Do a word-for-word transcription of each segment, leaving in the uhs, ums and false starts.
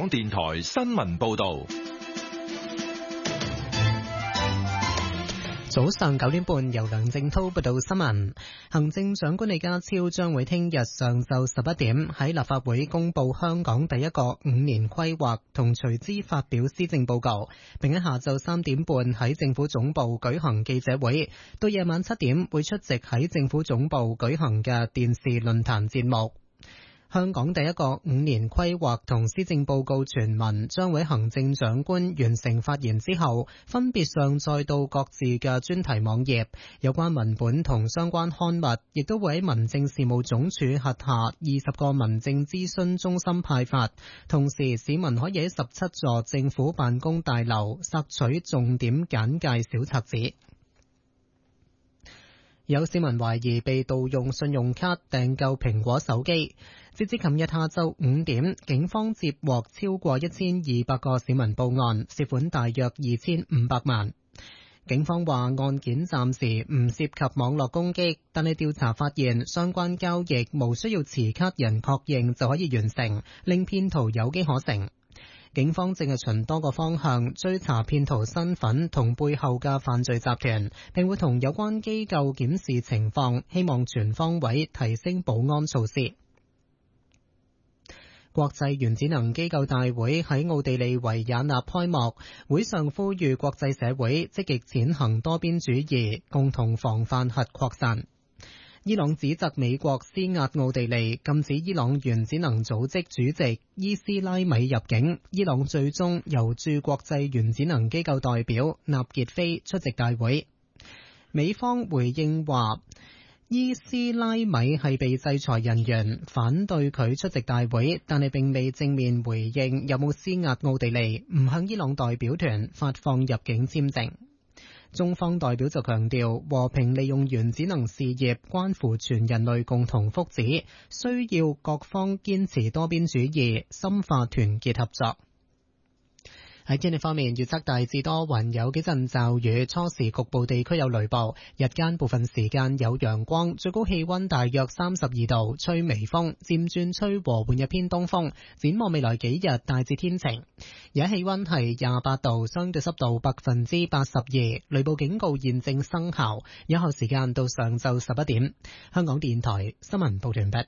港電台新聞報道。 早上九點半，由梁正濤報道新聞。行政長官李家超將會聽日上晝十一點喺立法會公布香港第一個五年規劃，同隨之發表施政報告，並喺下晝三點半喺政府總部舉行記者會，到夜晚七點會出席喺政府總部舉行嘅電視論壇節目。香港第一個五年規劃同施政報告全文將會行政長官完成發言之後，分別上載到各自嘅專題網頁。有關文本同相關刊物亦都會喺民政事務總署轄下二十個民政諮詢中心派發。同時，市民可以喺十七座政府辦公大樓索取重點簡介小冊子。有市民懷疑被盜用信用卡訂購蘋果手機。截至琴日下晝五點，警方接獲超過一千二百個市民報案，涉款大約二千五百萬。警方話案件暫時唔涉及網絡攻擊，但係調查發現相關交易無需要持卡人確認就可以完成，令騙徒有機可乘。警方正係循多個方向追查騙徒身份同背後嘅犯罪集團，並會同有關機構檢視情況，希望全方位提升保安措施。國際原子能機構大會喺奧地利維也納開幕，會上呼籲國際社會積極踐行多邊主義，共同防範核擴散。伊朗指責美國施壓奧地利，禁止伊朗原子能組織主席伊斯拉米入境。伊朗最終由駐國際原子能機構代表納傑菲出席大會。美方回應話，伊斯拉米係被制裁人員，反對佢出席大會，但係並未正面回應有冇施壓奧地利唔向伊朗代表團發放入境簽證。中方代表就強調，和平利用原子能事業關乎全人類共同福祉，需要各方堅持多邊主義，深化團結合作。喺天氣方面，預測大致多雲，有幾陣驟雨，初時局部地區有雷暴，日間部分時間有陽光，最高氣溫大約三十二度，吹微風，漸轉吹和緩日偏東風。展望未來幾日大致天晴，而家氣溫係廿八度，相對濕度百分之八十二，雷暴警告現正生效，有效時間到上晝十一點。香港電台新聞報完畢。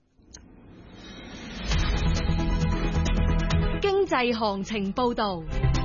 經濟行情報道。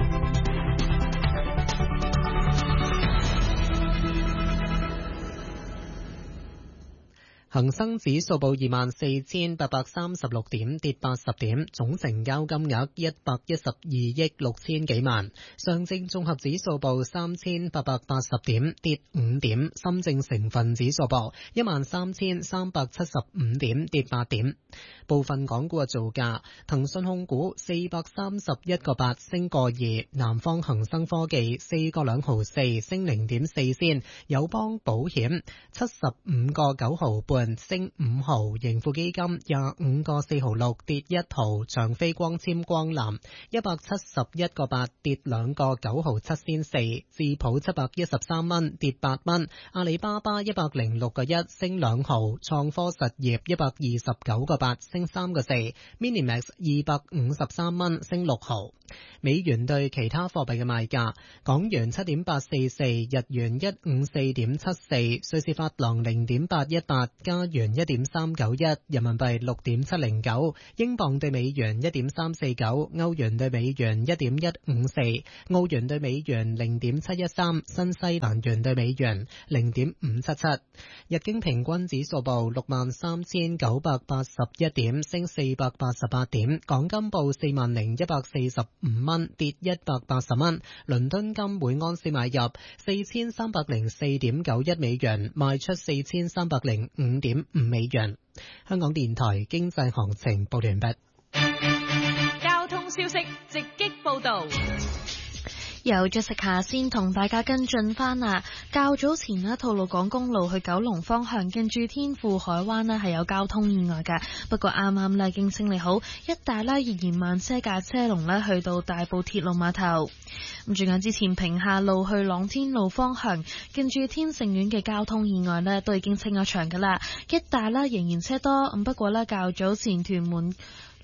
恒生指數報二萬四千八百三十六點，跌八十點，總成交金額一百一十二億六千幾萬。上證綜合指數報三千八百八十點，跌五點。深證成分指數報一萬三千三百七十五點，跌八點。部分港股嘅造價：騰訊控股四百三十一個八升個二，南方恒生科技四個兩毫四升零點四仙，友邦保險七十五個九毫半升五毫，盈富基金廿五個四毫六跌一毫，長飛光纖光纜一百七十一個八跌兩個九毫七仙四，智普七百一十三蚊跌八蚊，阿里巴巴一百零六個一升兩毫，創科實業一百二十九個八升三個四 ，Minimax 二百五十三蚊升六毫。美元對其他貨幣嘅賣價：港元七點八四四，日元一五四點七四，瑞士法郎零點八一八，加元一點三九一，人民幣六點七零九，英鎊對美元一點三四九，歐元對美元一點一五四，澳元對美元零點七一三，新西蘭元對美元零點五七七。日經平均指數報六萬三千九百八十一點，升四百八十八點。港金報四萬零一百四十五蚊，跌一百八十蚊。倫敦金每盎司買入四千三百零四點九一美元，賣出四千三百零五點五美元。香港電台經濟行情報完畢。 交通消息直擊報道。 由 Jessica 先同大家跟進翻啊，較早前呢，吐露港公路去九龍方向近住天富海灣呢係有交通意外嘅，不過啱啱呢已經清理好，一帶呢仍然慢車架車龍呢去到大埔鐵路碼頭。咁轉眼之前平下路去朗天路方向近住天盛苑嘅交通意外呢都已經清咗場噶啦，一帶呢仍然車多，咁不過呢較早前屯門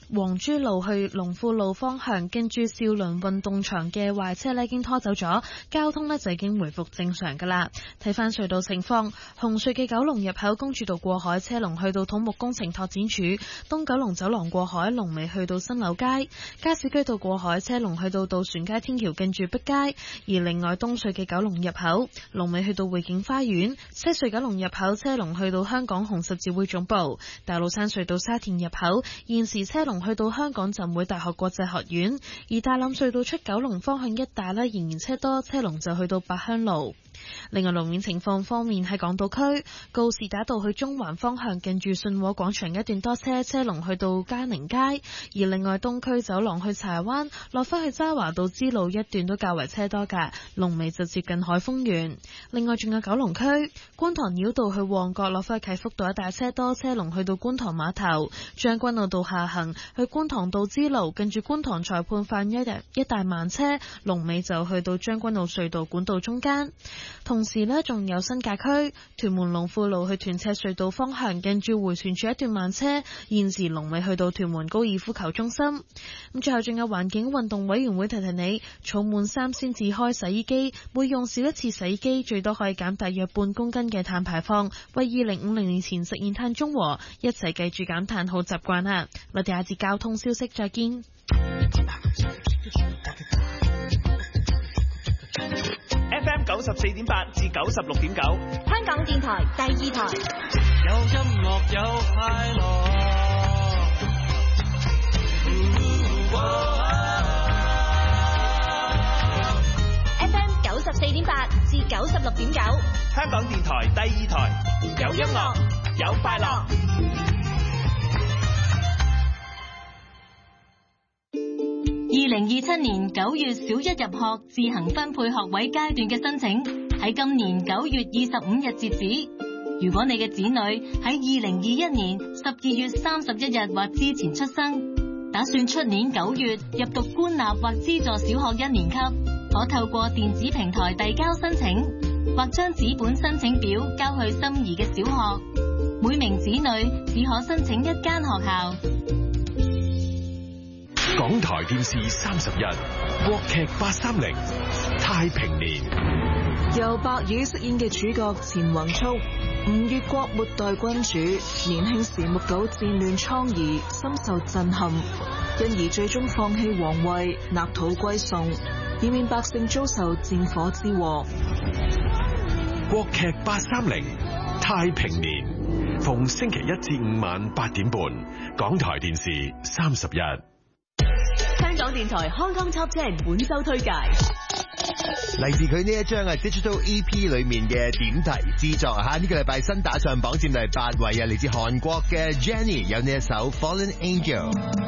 黃珠路去龍富路方向，跟住兆麟運動場嘅壞車呢已經拖走咗，交通呢就已經回復正常噶啦。睇翻隧道情況，紅隧嘅九龍入口公主道過海車龍去到土木工程拓展處，東九龍走廊過海龍尾去到新柳街，加士居道過海車龍去到渡船街天橋近住碧街。而另外東隧嘅九龍入口龍尾去到匯景花園，西隧九龍入口車龍去到香港紅十字會總部，大老山隧道沙田入口現時車龍去到香港浸會大學國際學院，而大欖隧道出九龍方向一帶呢仍然車多，車龍就去到八鄉路。另外路面情況方面，喺港島區告士打道去中環方向近住信和廣場一段多車，車龍去到嘉寧街；而另外東區走廊去柴灣落返去渣華道支路一段都較為車多㗎，龍尾就接近海峰園。另外仲有九龍區觀塘繞道去旺角落返去啟福道一帶車多，車龍去到觀塘碼頭；將軍澳道下行去觀塘道支路近住觀塘裁判法院一帶慢車，龍尾就去到將軍澳隧道管道中間。同時呢，仲有新界區屯門龍富路去屯赤隧道方向，近住迴旋處一段慢車，現時龍尾去到屯門高爾夫球中心。咁最後仲有環境運動委員會提提你，儲滿三先至開洗衣機，每用少一次洗衣機，最多可以減大約半公斤嘅碳排放，為二零五零年前實現碳中和，一齊記住減碳好習慣啊！我哋下節交通消息再見。 F M 九十四點八至九十六點九， 香港電台第二台。 有音樂有快樂。 F M 九十四點八至九十六點九， 香港電台第二台。有音樂，有快樂。 二零二七年九月小一入學自行分配學位階段嘅申請喺今年九月二十五日截止。如果你嘅子女喺二零二一年十二月三十一日或之前出生，打算出年九月入讀官立或資助小學一年級，可透過電子平台遞交申請，或將紙本申請表交去心儀嘅小學。每名子女只可申請一間學校。 港台電視三十一，國劇八三零，太平年。 由白宇飾演嘅主角錢宏速，吳越國末代君主，年輕時目睹戰亂瘡痍，深受震撼，因而最終放棄皇位，納土歸宋，以免百姓遭受戰火之禍。 國劇八三零，太平年，逢星期一至五晚八點半，港台電視三十一。 香港電台 Hong Kong Top Ten 本周推介， 嚟自佢呢一張啊 Digital E P 裏面嘅點題之作吓，呢個禮拜新打上榜佔第八位啊，嚟自韓國嘅 Jennie 有呢一首 Fallen Angel。